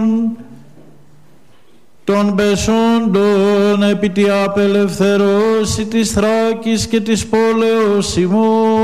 των πεσόντων επί τη απελευθερώση της Θράκης και της πόλεως ημών,